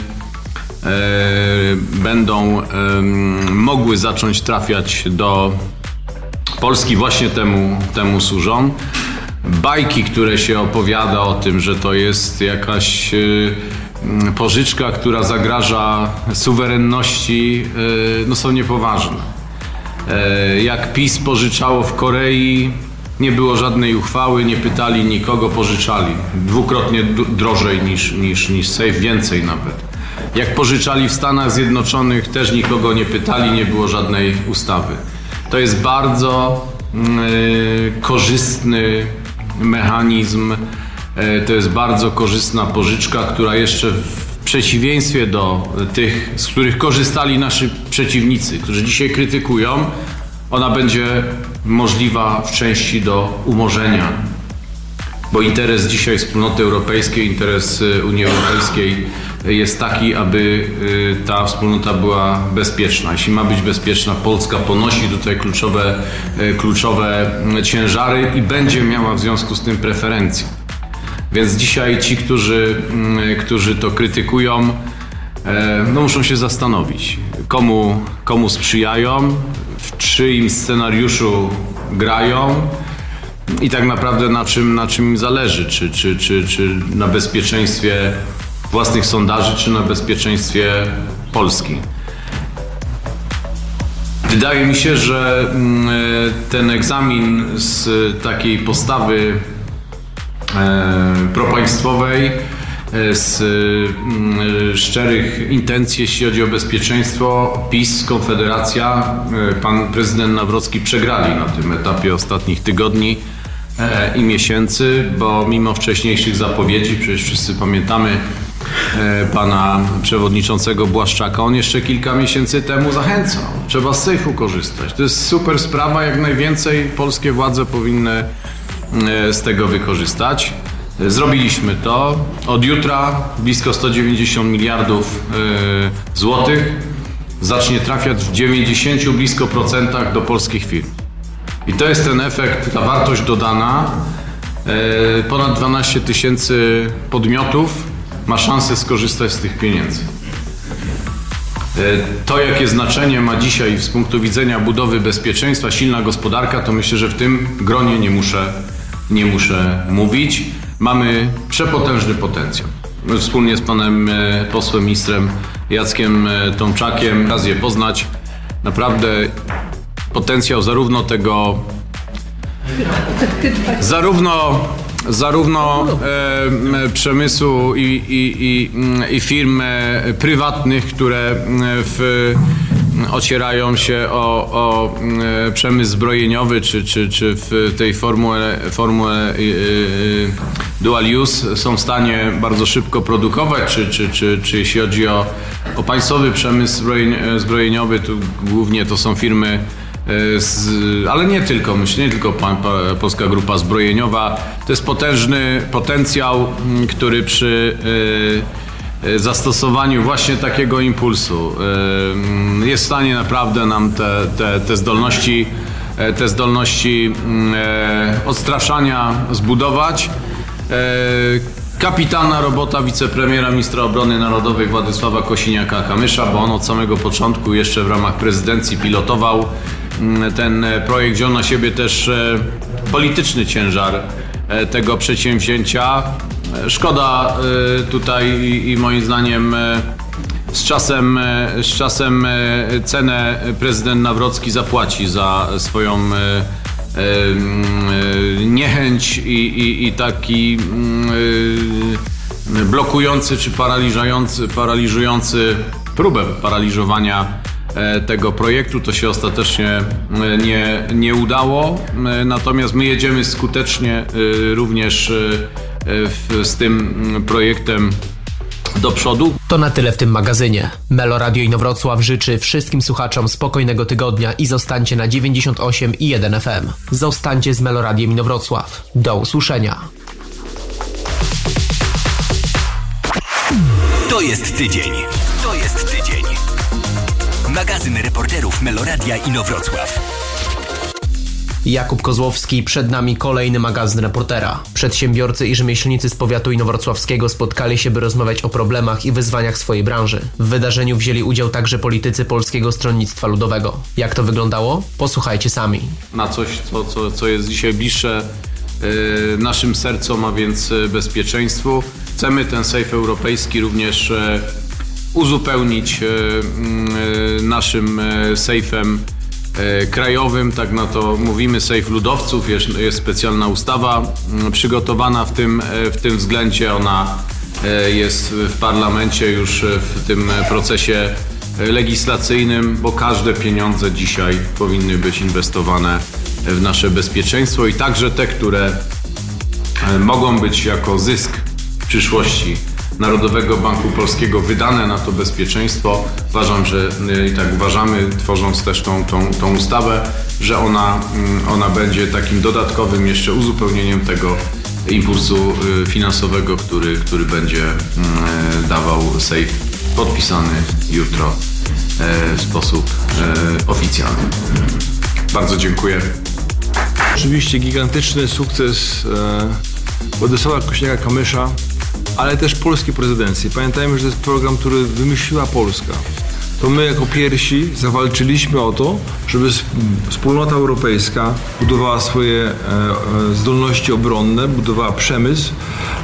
będą mogły zacząć trafiać do Polski, właśnie temu służą. Bajki, które się opowiada o tym, że to jest jakaś pożyczka, która zagraża suwerenności, no są niepoważne. Jak PiS pożyczało w Korei, nie było żadnej uchwały, nie pytali nikogo, pożyczali. Dwukrotnie drożej niż Safe, więcej nawet. Jak pożyczali w Stanach Zjednoczonych, też nikogo nie pytali, nie było żadnej ustawy. To jest bardzo korzystny mechanizm, to jest bardzo korzystna pożyczka, która jeszcze w przeciwieństwie do tych, z których korzystali nasi przeciwnicy, którzy dzisiaj krytykują, ona będzie możliwa w części do umorzenia. Bo interes dzisiaj Wspólnoty Europejskiej, interes Unii Europejskiej jest taki, aby ta wspólnota była bezpieczna. Jeśli ma być bezpieczna, Polska ponosi tutaj kluczowe ciężary i będzie miała w związku z tym preferencje. Więc dzisiaj ci, którzy to krytykują, no muszą się zastanowić, komu sprzyjają, w czyim scenariuszu grają i tak naprawdę na czym im zależy, czy na bezpieczeństwie własnych sondaży, czy na bezpieczeństwie Polski. Wydaje mi się, że ten egzamin z takiej postawy propaństwowej, z szczerych intencji, jeśli chodzi o bezpieczeństwo, PiS, Konfederacja, pan prezydent Nawrocki przegrali na tym etapie ostatnich tygodni i miesięcy, bo mimo wcześniejszych zapowiedzi, przecież wszyscy pamiętamy pana przewodniczącego Błaszczaka, on jeszcze kilka miesięcy temu zachęcał. Trzeba z sejfu korzystać. To jest super sprawa, jak najwięcej polskie władze powinny z tego wykorzystać. Zrobiliśmy to. Od jutra blisko 190 miliardów złotych zacznie trafiać w 90 blisko procentach do polskich firm. I to jest ten efekt, ta wartość dodana. Ponad 12 tysięcy podmiotów ma szansę skorzystać z tych pieniędzy. To, jakie znaczenie ma dzisiaj z punktu widzenia budowy bezpieczeństwa silna gospodarka, to myślę, że w tym gronie nie muszę mówić. Mamy przepotężny potencjał. My wspólnie z panem posłem ministrem Jackiem Tomczakiem okazję poznać naprawdę potencjał zarówno przemysłu i firm prywatnych, które ocierają się o przemysł zbrojeniowy, czy w tej formule dual use są w stanie bardzo szybko produkować, czy jeśli chodzi o państwowy przemysł zbrojeniowy, to głównie to są firmy, ale nie tylko, myślę, nie tylko Polska Grupa Zbrojeniowa. To jest potężny potencjał, który przy zastosowaniu właśnie takiego impulsu jest w stanie naprawdę nam te zdolności odstraszania zbudować. Kapitalna robota wicepremiera, ministra obrony narodowej Władysława Kosiniaka-Kamysza, bo on od samego początku jeszcze w ramach prezydencji pilotował ten projekt, wziął na siebie też polityczny ciężar tego przedsięwzięcia. Szkoda tutaj i moim zdaniem Z czasem cenę prezydent Nawrocki zapłaci za swoją niechęć i taki blokujący czy paraliżujący próbę paraliżowania tego projektu. To się ostatecznie nie udało, natomiast my jedziemy skutecznie również z tym projektem do przodu. To na tyle w tym magazynie. Melo Radio Inowrocław życzy wszystkim słuchaczom spokojnego tygodnia i zostańcie na 98,1 FM. Zostańcie z Melo Radiem Inowrocław. Do usłyszenia. To jest tydzień. Magazyn reporterów Melo Radia Inowrocław. Jakub Kozłowski, przed nami kolejny magazyn reportera. Przedsiębiorcy i rzemieślnicy z powiatu inowrocławskiego spotkali się, by rozmawiać o problemach i wyzwaniach swojej branży. W wydarzeniu wzięli udział także politycy Polskiego Stronnictwa Ludowego. Jak to wyglądało? Posłuchajcie sami. Na coś, co jest dzisiaj bliższe naszym sercom, a więc bezpieczeństwu. Chcemy ten safe europejski również uzupełnić naszym sejfem krajowym, tak na to mówimy, sejf ludowców. Jest specjalna ustawa przygotowana w tym względzie. Ona jest w parlamencie już w tym procesie legislacyjnym, bo każde pieniądze dzisiaj powinny być inwestowane w nasze bezpieczeństwo i także te, które mogą być jako zysk w przyszłości Narodowego Banku Polskiego wydane na to bezpieczeństwo. Uważam, że i tak uważamy, tworząc też tą ustawę, że ona będzie takim dodatkowym jeszcze uzupełnieniem tego impulsu finansowego, który będzie dawał sejf podpisany jutro w sposób oficjalny. Bardzo dziękuję. Oczywiście gigantyczny sukces Władysława Kosiniaka-Kamysza, ale też polskiej prezydencji. Pamiętajmy, że to jest program, który wymyśliła Polska. To my jako pierwsi zawalczyliśmy o to, żeby wspólnota europejska budowała swoje zdolności obronne, budowała przemysł,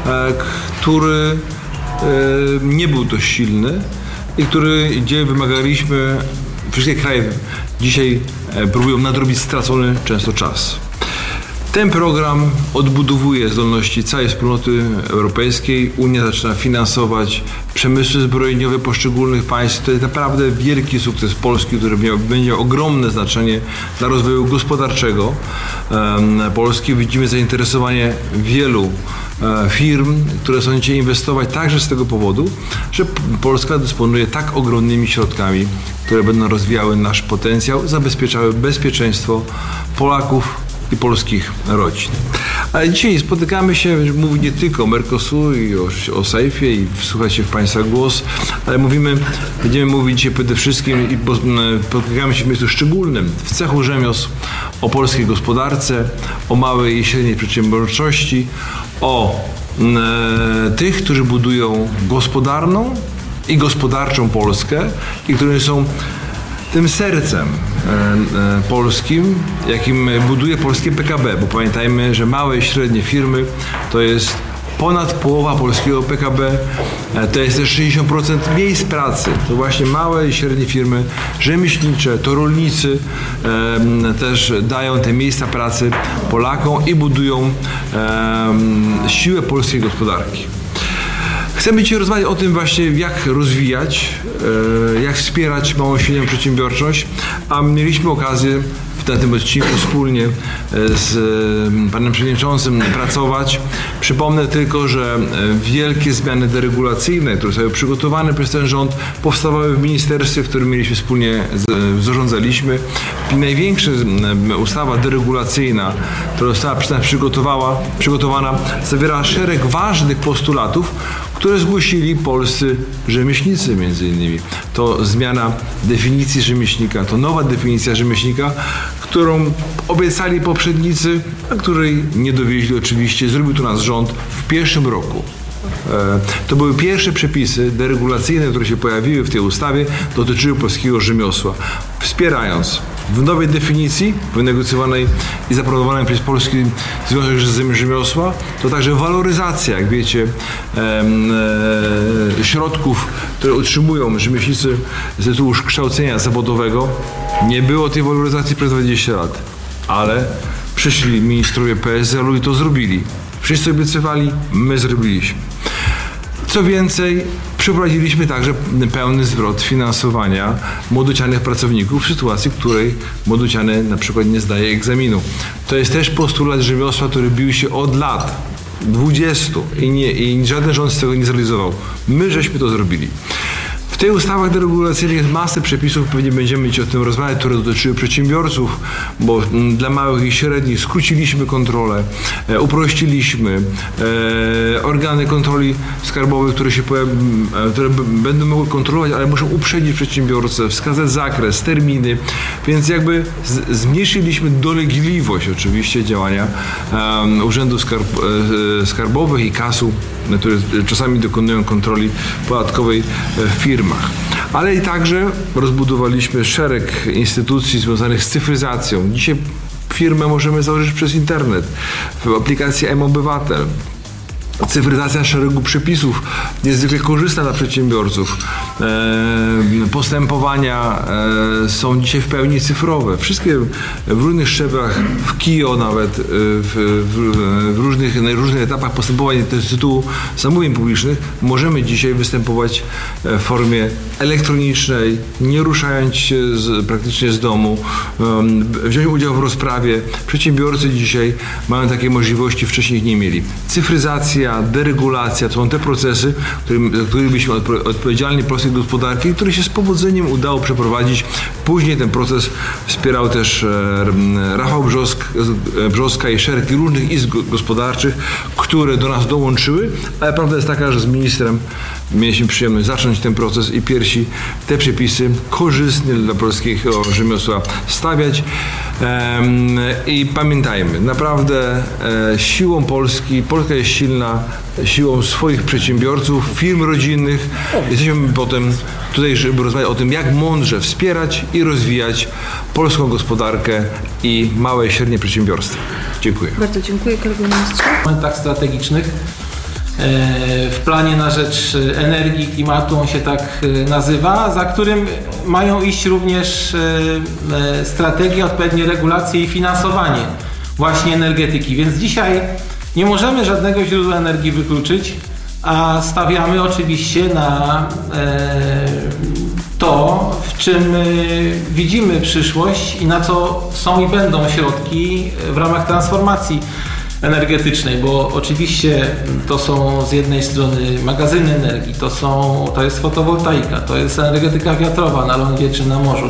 który nie był dość silny i gdzie wymagaliśmy, wszystkie kraje dzisiaj próbują nadrobić stracony często czas. Ten program odbudowuje zdolności całej wspólnoty europejskiej. Unia zaczyna finansować przemysły zbrojeniowe poszczególnych państw. To jest naprawdę wielki sukces Polski, który będzie miał ogromne znaczenie dla rozwoju gospodarczego Polski. Widzimy zainteresowanie wielu firm, które chcą dzisiaj inwestować także z tego powodu, że Polska dysponuje tak ogromnymi środkami, które będą rozwijały nasz potencjał, zabezpieczały bezpieczeństwo Polaków i polskich rodzin. Ale dzisiaj spotykamy się, mówi nie tylko o Mercosur i o sejfie i wsłuchać się w Państwa głos, ale będziemy mówić dzisiaj przede wszystkim i spotykamy się w miejscu szczególnym, w cechu rzemiosł, o polskiej gospodarce, o małej i średniej przedsiębiorczości, o tych, którzy budują gospodarną i gospodarczą Polskę i którzy są tym sercem polskim, jakim buduje polskie PKB, bo pamiętajmy, że małe i średnie firmy to jest ponad połowa polskiego PKB, to jest też 60% miejsc pracy. To właśnie małe i średnie firmy rzemieślnicze, to rolnicy też dają te miejsca pracy Polakom i budują siłę polskiej gospodarki. Chcemy dzisiaj rozmawiać o tym właśnie, jak rozwijać, jak wspierać małą i średnią przedsiębiorczość, a mieliśmy okazję na tym odcinku wspólnie z panem przewodniczącym pracować. Przypomnę tylko, że wielkie zmiany deregulacyjne, które zostały przygotowane przez ten rząd, powstawały w ministerstwie, w którym mieliśmy wspólnie zarządzaliśmy. I największa ustawa deregulacyjna, która została przygotowana, zawiera szereg ważnych postulatów, które zgłosili polscy rzemieślnicy między innymi. To zmiana definicji rzemieślnika, to nowa definicja rzemieślnika, którą obiecali poprzednicy, a której nie dowieźli oczywiście. Zrobił to nasz rząd w pierwszym roku. To były pierwsze przepisy deregulacyjne, które się pojawiły w tej ustawie, dotyczyły polskiego rzemiosła. Wspierając w nowej definicji, wynegocjowanej i zaproponowanej przez Polski Związek Rzemiosła, to także waloryzacja, jak wiecie, środków, które otrzymują rzemieślnicy z tytułu kształcenia zawodowego. Nie było tej waloryzacji przez 20 lat, ale przyszli ministrowie PSL-u i to zrobili. Wszyscy obiecywali, my zrobiliśmy. Co więcej, przeprowadziliśmy także pełny zwrot finansowania młodocianych pracowników w sytuacji, w której młodociany na przykład nie zdaje egzaminu. To jest też postulat rzemiosła, który bił się od lat 20 i żaden rząd z tego nie zrealizował. My żeśmy to zrobili. W tej ustawach deregulacyjnych jest masę przepisów, pewnie będziemy o tym rozmawiać, które dotyczyły przedsiębiorców, bo dla małych i średnich skróciliśmy kontrolę, uprościliśmy organy kontroli skarbowej, które będą mogły kontrolować, ale muszą uprzedzić przedsiębiorcę, wskazać zakres, terminy, więc jakby zmniejszyliśmy dolegliwość oczywiście działania urzędów skarbowych i KAS-u, które czasami dokonują kontroli podatkowej w firmach. Ale i także rozbudowaliśmy szereg instytucji związanych z cyfryzacją. Dzisiaj firmę możemy założyć przez internet, w aplikacji mObywatel. Cyfryzacja szeregu przepisów niezwykle korzystna dla przedsiębiorców. Postępowania są dzisiaj w pełni cyfrowe. Wszystkie w różnych szczeblach, w KIO nawet, na różnych etapach postępowań z tytułu zamówień publicznych możemy dzisiaj występować w formie elektronicznej, nie ruszając się praktycznie z domu, wziąć udział w rozprawie. Przedsiębiorcy dzisiaj mają takie możliwości, wcześniej ich nie mieli. Cyfryzacja, deregulacja, to są te procesy, których byliśmy odpowiedzialni polskiej gospodarki, które się z powodzeniem udało przeprowadzić. Później ten proces wspierał też Rafał Brzoska i szereg różnych izb gospodarczych, które do nas dołączyły, ale prawda jest taka, że z ministrem mieliśmy przyjemność zacząć ten proces i pierwsi te przepisy korzystne dla polskiego rzemiosła stawiać. I pamiętajmy, naprawdę siłą Polski, Polska jest silna siłą swoich przedsiębiorców, firm rodzinnych. Jesteśmy potem tutaj, żeby rozmawiać o tym, jak mądrze wspierać i rozwijać polską gospodarkę i małe i średnie przedsiębiorstwa. Dziękuję. Bardzo dziękuję, kolego ministrze. W momentach strategicznych w planie na rzecz energii, klimatu, on się tak nazywa, za którym mają iść również strategie, odpowiednie regulacje i finansowanie właśnie energetyki. Więc dzisiaj nie możemy żadnego źródła energii wykluczyć, a stawiamy oczywiście na to, w czym widzimy przyszłość i na co są i będą środki w ramach transformacji energetycznej, bo oczywiście to są z jednej strony magazyny energii, to jest fotowoltaika, to jest energetyka wiatrowa na lądzie czy na morzu,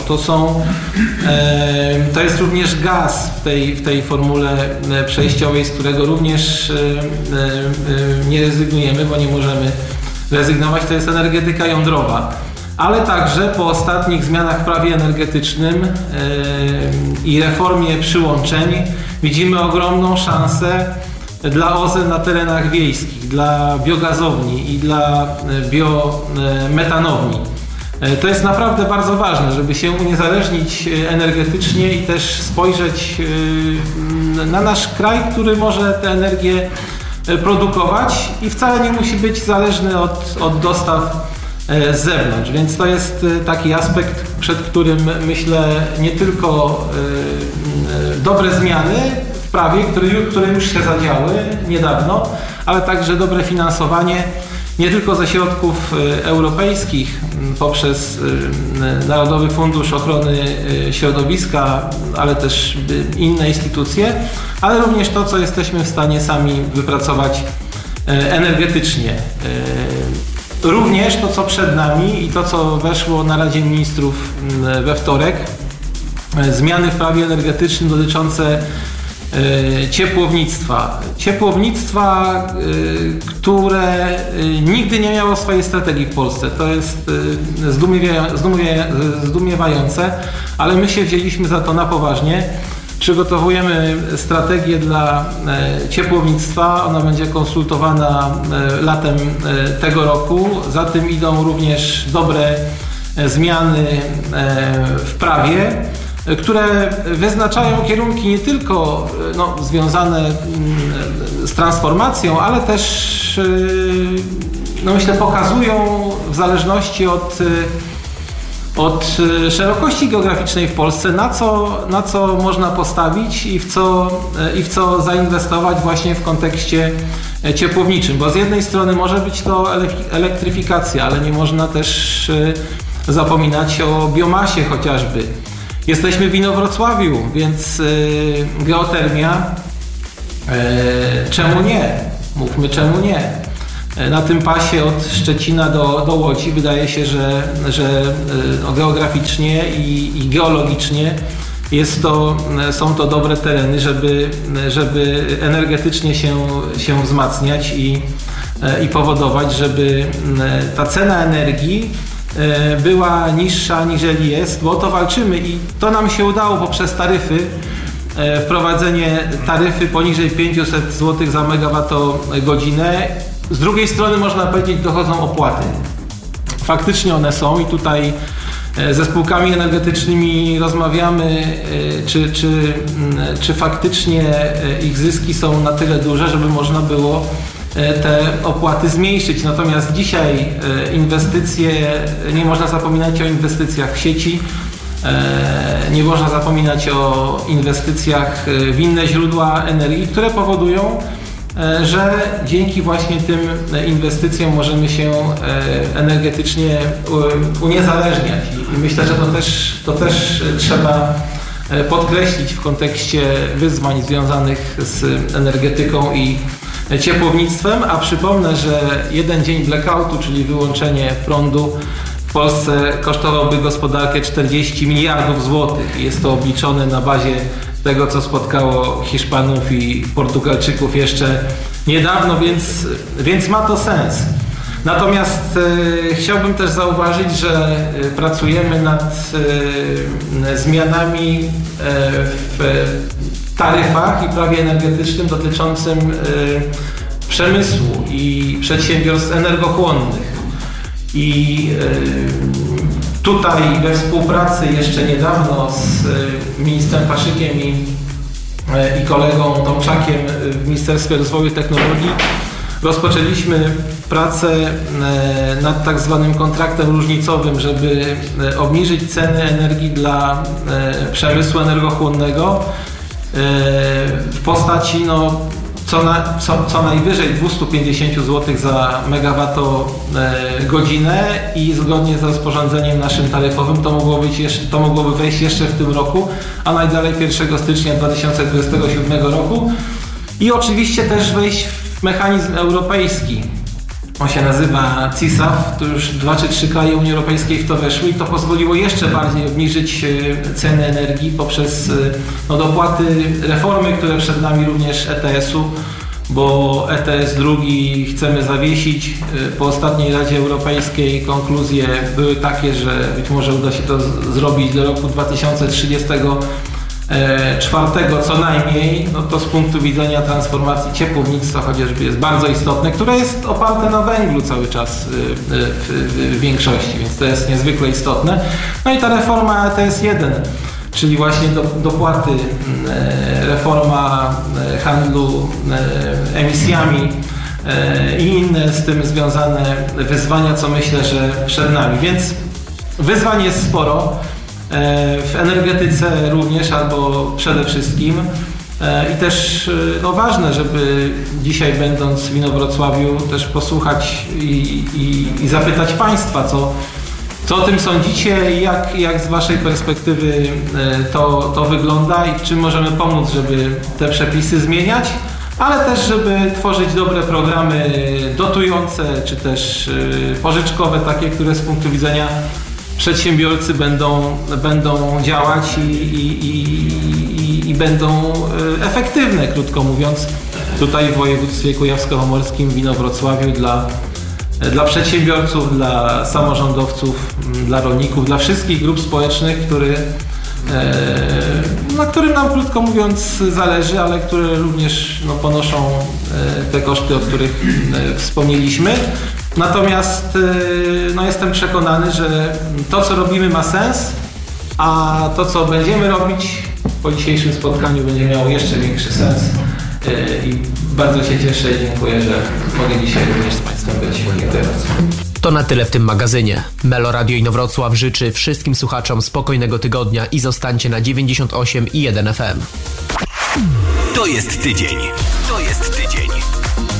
to jest również gaz w tej formule przejściowej, z którego również nie rezygnujemy, bo nie możemy rezygnować, to jest energetyka jądrowa. Ale także po ostatnich zmianach w prawie energetycznym i reformie przyłączeń widzimy ogromną szansę dla OZE na terenach wiejskich, dla biogazowni i dla biometanowni. To jest naprawdę bardzo ważne, żeby się uniezależnić energetycznie i też spojrzeć na nasz kraj, który może tę energię produkować i wcale nie musi być zależny od dostaw z zewnątrz, więc to jest taki aspekt, przed którym myślę nie tylko dobre zmiany w prawie, które już się zadziały niedawno, ale także dobre finansowanie nie tylko ze środków europejskich poprzez Narodowy Fundusz Ochrony Środowiska, ale też inne instytucje, ale również to, co jesteśmy w stanie sami wypracować energetycznie. Również to, co przed nami i to, co weszło na Radzie Ministrów we wtorek, zmiany w prawie energetycznym dotyczące ciepłownictwa. Ciepłownictwa, które nigdy nie miało swojej strategii w Polsce. To jest zdumiewające, ale my się wzięliśmy za to na poważnie. Przygotowujemy strategię dla ciepłownictwa. Ona będzie konsultowana latem tego roku. Za tym idą również dobre zmiany w prawie. które wyznaczają kierunki nie tylko związane z transformacją, ale też myślę pokazują w zależności od szerokości geograficznej w Polsce, na co można postawić i w co zainwestować właśnie w kontekście ciepłowniczym, bo z jednej strony może być to elektryfikacja, ale nie można też zapominać o biomasie chociażby. Jesteśmy w Inowrocławiu, więc geotermia, czemu nie? Mówmy czemu nie. Na tym pasie od Szczecina do Łodzi wydaje się, że geograficznie i geologicznie są to dobre tereny, żeby energetycznie się wzmacniać i powodować, żeby ta cena energii była niższa niżeli jest, bo o to walczymy i to nam się udało poprzez taryfy, wprowadzenie taryfy poniżej 500 zł za megawattogodzinę. Z drugiej strony można powiedzieć, dochodzą opłaty. Faktycznie one są i tutaj ze spółkami energetycznymi rozmawiamy, czy faktycznie ich zyski są na tyle duże, żeby można było te opłaty zmniejszyć. Natomiast dzisiaj nie można zapominać o inwestycjach w sieci, nie można zapominać o inwestycjach w inne źródła energii, które powodują, że dzięki właśnie tym inwestycjom możemy się energetycznie uniezależniać. I myślę, że to też trzeba podkreślić w kontekście wyzwań związanych z energetyką i ciepłownictwem, a przypomnę, że jeden dzień blackoutu, czyli wyłączenie prądu w Polsce kosztowałby gospodarkę 40 miliardów złotych. Jest to obliczone na bazie tego, co spotkało Hiszpanów i Portugalczyków jeszcze niedawno, więc ma to sens. Natomiast chciałbym też zauważyć, że pracujemy nad zmianami w taryfach i prawie energetycznym dotyczącym przemysłu i przedsiębiorstw energochłonnych. I tutaj we współpracy jeszcze niedawno z ministrem Paszykiem i kolegą Tomczakiem w Ministerstwie Rozwoju i Technologii rozpoczęliśmy pracę nad tak zwanym kontraktem różnicowym, żeby obniżyć ceny energii dla przemysłu energochłonnego w postaci co najwyżej 250 zł za megawattogodzinę i zgodnie z rozporządzeniem naszym taryfowym to mogłoby wejść jeszcze w tym roku, a najdalej 1 stycznia 2027 roku i oczywiście też wejść w mechanizm europejski. On się nazywa CISAF, to już 2 czy 3 kraje Unii Europejskiej w to weszły i to pozwoliło jeszcze bardziej obniżyć ceny energii poprzez dopłaty, reformy, które przed nami również ETS-u, bo ETS drugi chcemy zawiesić. Po ostatniej Radzie Europejskiej konkluzje były takie, że być może uda się to zrobić do roku 2034 co najmniej, to z punktu widzenia transformacji ciepłownictwa chociażby jest bardzo istotne, które jest oparte na węglu cały czas w większości, więc to jest niezwykle istotne. No i ta reforma ETS-1, czyli właśnie dopłaty, reforma handlu emisjami i inne z tym związane wyzwania, co myślę, że przed nami. Więc wyzwań jest sporo. W energetyce również, albo przede wszystkim. I też ważne, żeby dzisiaj będąc w Inowrocławiu też posłuchać i zapytać Państwa, co o tym sądzicie i jak z Waszej perspektywy to wygląda i w czym możemy pomóc, żeby te przepisy zmieniać, ale też żeby tworzyć dobre programy dotujące, czy też pożyczkowe, takie, które z punktu widzenia przedsiębiorcy będą działać i będą efektywne, krótko mówiąc, tutaj w województwie kujawsko-pomorskim, w Inowrocławiu dla przedsiębiorców, dla samorządowców, dla rolników, dla wszystkich grup społecznych, którym nam, krótko mówiąc, zależy, ale które również ponoszą te koszty, o których wspomnieliśmy. Natomiast jestem przekonany, że to, co robimy, ma sens a to, co będziemy robić po dzisiejszym spotkaniu, będzie miało jeszcze większy sens. I bardzo się cieszę i dziękuję, że mogę dzisiaj również z Państwem być. Dziękuję bardzo. To na tyle w tym magazynie. Melo Radio Inowrocław życzy wszystkim słuchaczom spokojnego tygodnia i zostańcie na 98,1 FM. To jest tydzień. To jest tydzień.